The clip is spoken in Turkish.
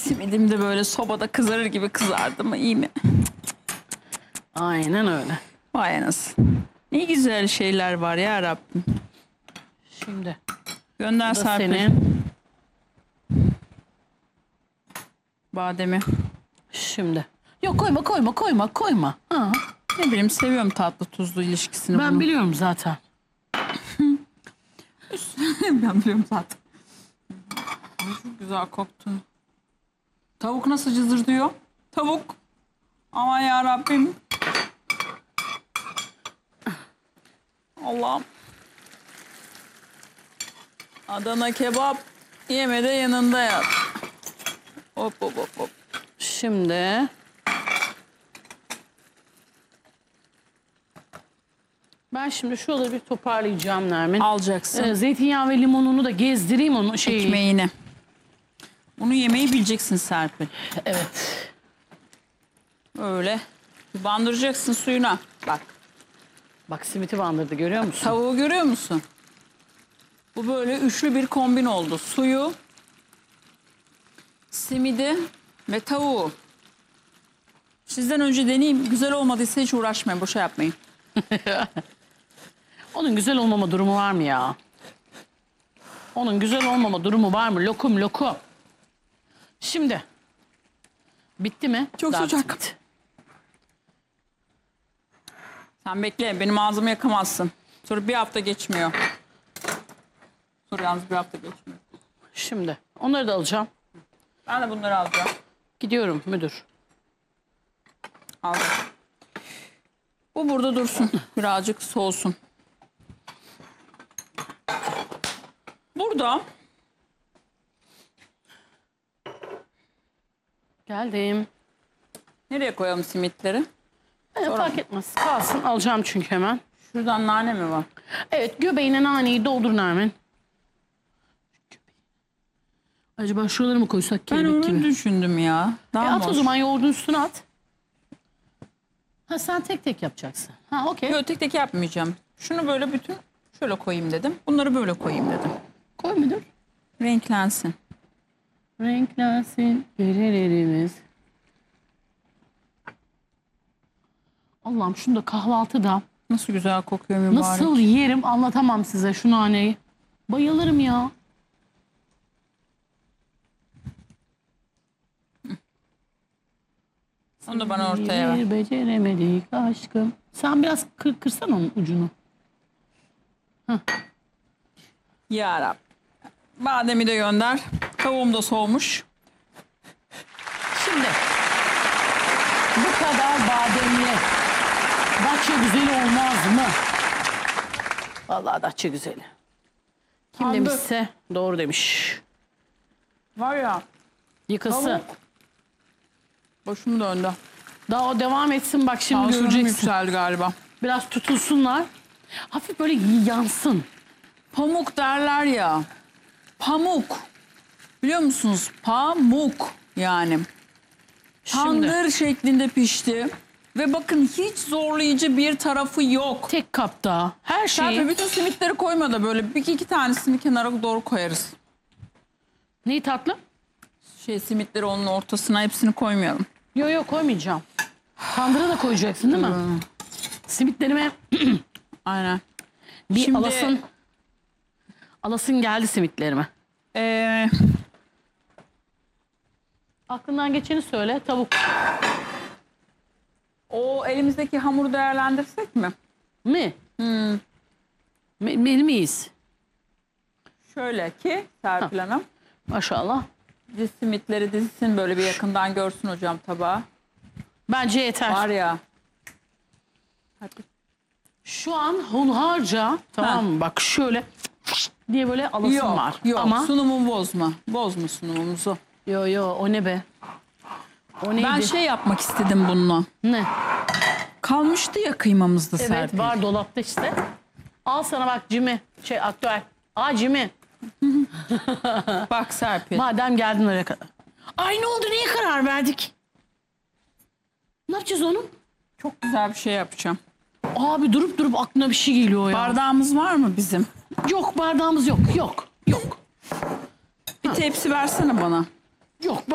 Simidim de böyle sobada kızarır gibi kızardı mı, iyi mi? Aynen öyle. Vay anasını. Ne güzel şeyler var ya Rabbim. Şimdi Gönder bu da Serpil. senin. Bademi. Şimdi. Yok koyma. Ha. Ne bileyim, seviyorum tatlı tuzlu ilişkisini. Ben bunun. biliyorum zaten. Ben biliyorum zaten. Ay, çok güzel koktu. Tavuk nasıl cızır diyor? Tavuk. Aman ya Rabbim. Allah'ım. Adana kebap yeme de yanında yat. Hop hop hop hop. Şimdi ben şimdi şuraları bir toparlayacağım Nermin. Alacaksın Zeytinyağı ve limonunu da gezdireyim onu ekmeğini. Bunu yemeyi bileceksin Serpil. Evet. Öyle. Bandıracaksın suyuna. Bak. Bak simiti bandırdı, görüyor musun? Tavuğu görüyor musun? Bu böyle üçlü bir kombin oldu. Suyu, simidi ve tavuğu. Sizden önce deneyeyim. Güzel olmadıysa hiç uğraşmayın. Boşa yapmayın. Onun güzel olmama durumu var mı ya? Onun güzel olmama durumu var mı? Lokum. Şimdi. Bitti mi? Çok Daha sıcak. bitmedi. Sen bekle. Benim ağzımı yakamazsın. Sonra bir hafta geçmiyor. Sonra yalnız bir hafta geçmiyor. Şimdi onları da alacağım. Ben de bunları alacağım. Gidiyorum müdür. Aldım. Bu burada dursun. Birazcık soğusun. Burada Geldim. nereye koyalım simitleri? Fark etmez. Kalsın, alacağım çünkü hemen. Şuradan nane mi var? Evet, göbeğine naneyi doldur Nermin. Acaba şuraları mı koysak Ben kelebek onu gibi? düşündüm ya. Daha At o hoş. zaman, yoğurdun üstüne at. Ha, sen tek tek yapacaksın. Ha, okey. Yok, tek tek yapmayacağım. Şunu böyle bütün şöyle koyayım dedim. Bunları böyle koyayım dedim. Koy müdür. Renklensin. Renklensin perilerimiz. Allah'ım, şunu da kahvaltıda Nasıl güzel kokuyor mübarek. nasıl yerim anlatamam size şu naneyi. Bayılırım ya. Onu da bana ortaya ver. Bir beceremedik aşkım. Sen biraz kırsan onun ucunu. Ya Rab. Bademi de gönder. Tavuğum da soğumuş. Şimdi bu kadar bademli Datça güzeli olmaz mı? Vallahi Datça güzeli. Kim Anladım. demişse doğru demiş. Var ya. Yıkılsın. Tavuk. Başım döndü. Daha o devam etsin, bak şimdi Tansiyonum göreceksin. yükseldi galiba. Biraz tutulsunlar. Hafif böyle yansın. Pamuk derler ya. Pamuk. Biliyor musunuz? Pamuk yani. Şimdi Tandır şeklinde pişti. Ve bakın, hiç zorlayıcı bir tarafı yok. tek kapta her Serpil, şeyi. bütün simitleri koyma da böyle bir iki tanesini kenara doğru koyarız. Neyi tatlı? Simitleri onun ortasına hepsini koymuyorum. Yok koymayacağım. Tandıra da koyacaksın değil mi? Simitlerime Aynen. bir Şimdi- alasın geldi simitlerime. Aklından geçeni söyle. Tavuk. O elimizdeki hamuru değerlendirsek mi? Mi? Meli miyiz? Şöyle ki Serpil Hanım. Maşallah. Simitleri dizsin, böyle bir yakından görsün hocam tabağı. Bence yeter. Var ya. Hadi. Şu an hunharca, tamam mı? Bak şöyle diye böyle alasın Yok, var. yok. Ama Sunumu bozma. Bozma sunumumuzu. yo o ne be? O neydi? Ben şey yapmak istedim bununla. Ne? Kalmıştı ya kıymamızda Evet, Serpil. var dolapta işte. Al sana bak Jimmy. Aktüel. Jimmy. Bak Serpil. Madem geldin oraya kadar. Ay, ne oldu? Neye karar verdik? Ne yapacağız onu? Çok güzel bir şey yapacağım. Abi durup aklına bir şey geliyor ya. Bardağımız var mı bizim? Yok, bardağımız yok. Yok. Bir tepsi versene bana. Yok.